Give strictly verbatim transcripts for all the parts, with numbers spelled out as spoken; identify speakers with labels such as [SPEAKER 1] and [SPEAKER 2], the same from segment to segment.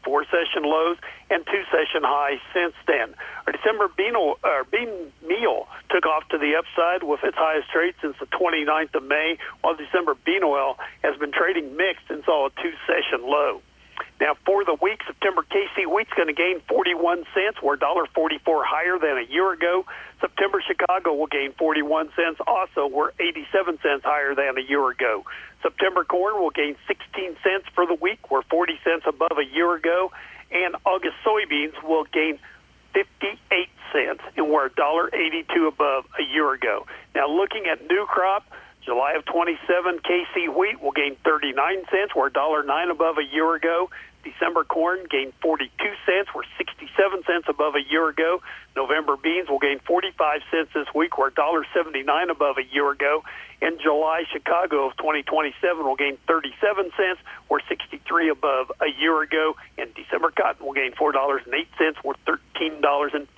[SPEAKER 1] four session lows and two session highs since then. Our December bean, oil, uh, bean meal took off to the upside with its highest trade since the twenty-ninth of May, while December bean oil has been trading mixed and saw a two session low. Now, for the week, September K C wheat's going to gain forty-one cents. We're one dollar forty-four higher than a year ago. September Chicago will gain forty-one cents. Also, we're eighty-seven cents higher than a year ago. September corn will gain sixteen cents for the week. We're forty cents above a year ago. And August soybeans will gain fifty-eight cents, and we're one dollar eighty-two above a year ago. Now, looking at new crop, July of twenty-seven, K C wheat will gain thirty-nine cents. We're one dollar nine above a year ago. December corn gained forty-two cents. We're sixty-seven cents above a year ago. November beans will gain forty-five cents this week. We're one dollar seventy-nine above a year ago. In July, Chicago of twenty twenty-seven will gain thirty-seven cents. We're sixty-three above a year ago. And December cotton will gain four dollars and eight cents. We're thirteen dollars and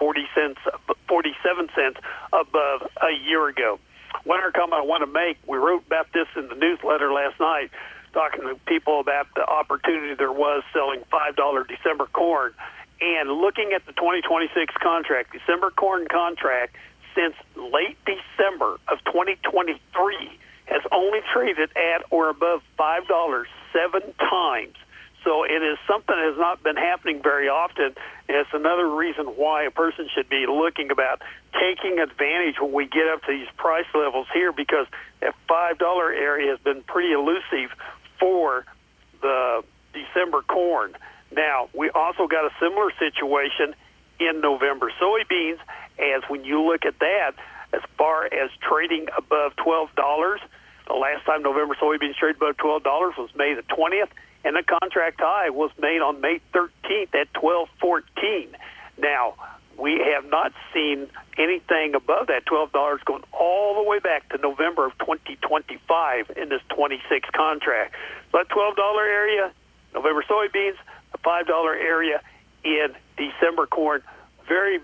[SPEAKER 1] forty-seven cents above a year ago. One other comment I want to make, we wrote about this in the newsletter last night, talking to people about the opportunity there was selling five dollar December corn. And looking at the twenty twenty-six contract, December corn contract, since late December of twenty twenty-three, has only traded at or above five dollars seven times. So it is something that has not been happening very often, and it's another reason why a person should be looking about taking advantage when we get up to these price levels here, because that five dollar area has been pretty elusive for the December corn. Now, we also got a similar situation in November soybeans, as when you look at that, as far as trading above twelve dollars, the last time November soybeans traded above twelve dollars was May the twentieth, and the contract high was made on May thirteenth at twelve fourteen. Now, we have not seen anything above that twelve dollars going all the way back to November of twenty twenty-five in this twenty-six contract. So that twelve dollar area, November soybeans, the five dollar area in December corn, very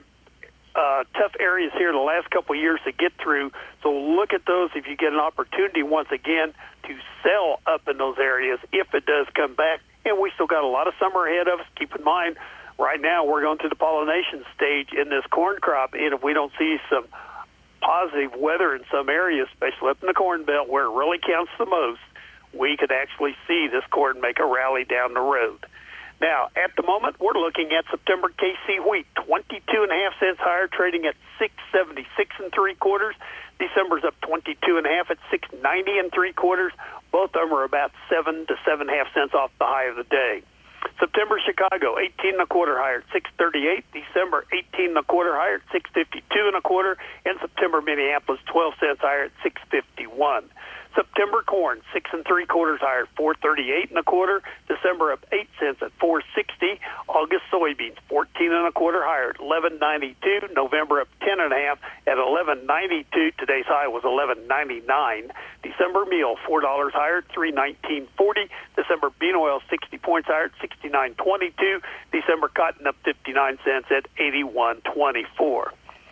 [SPEAKER 1] uh, tough areas here the last couple of years to get through. So look at those if you get an opportunity once again to sell up in those areas if it does come back. And we still got a lot of summer ahead of us. Keep in mind, right now we're going through the pollination stage in this corn crop, and if we don't see some positive weather in some areas, especially up in the Corn Belt where it really counts the most, we could actually see this corn make a rally down the road. Now, at the moment, we're looking at September K C wheat, twenty-two and a half cents higher, trading at six seventy-six and three quarters. December's up twenty-two and a half at six ninety and three quarters. Both of them are about seven to seven and a half cents off the high of the day. September Chicago, eighteen and a quarter higher at six thirty-eight. December, eighteen and a quarter higher at six fifty-two and a quarter. And September Minneapolis, twelve cents higher at six fifty-one. September corn, six and three quarters higher at four thirty-eight and a quarter. December up eight cents at four sixty. August soybeans, fourteen and a quarter higher at eleven ninety-two. November up ten and a half at eleven ninety-two. Today's high was eleven ninety-nine. December meal, four dollars higher at three nineteen forty. December bean oil, sixty points higher at sixty-nine twenty-two. December cotton up fifty-nine cents at eighty-one twenty-four.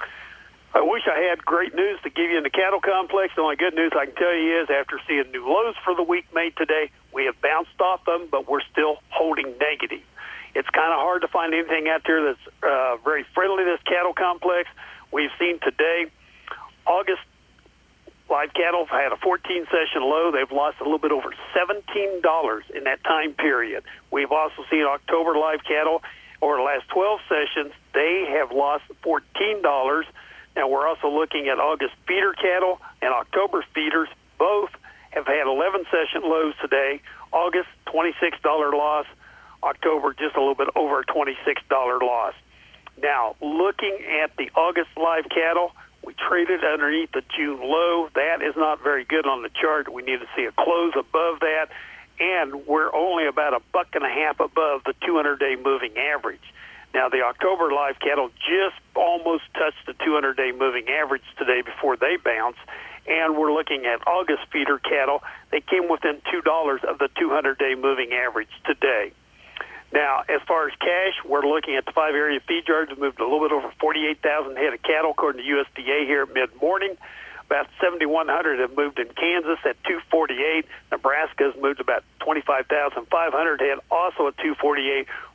[SPEAKER 1] I wish I had great news to give you in the cattle complex. The only good news I can tell you is after seeing new lows for the week made today, we have bounced off them, but we're still holding negative. It's kind of hard to find anything out there that's uh, very friendly to this cattle complex. We've seen today, August live cattle had a fourteen session low. They've lost a little bit over seventeen dollars in that time period. We've also seen October live cattle over the last twelve sessions. They have lost fourteen dollars. Now, we're also looking at August feeder cattle and October feeders. Both have had eleven session lows today. August, twenty-six dollars loss. October, just a little bit over a twenty-six dollars loss. Now, looking at the August live cattle, we traded underneath the June low. That is not very good on the chart. We need to see a close above that. And we're only about a buck and a half above the two hundred day moving average. Now, the October live cattle just almost touched the two hundred day moving average today before they bounce. And we're looking at August feeder cattle. They came within two dollars of the two hundred day moving average today. Now, as far as cash, we're looking at the five area feed yards. We've moved a little bit over forty-eight thousand head of cattle, according to U S D A here at mid-morning. About seventy-one hundred have moved in Kansas at two forty-eight. Nebraska has moved about twenty-five thousand five hundred head, also at two forty-eight.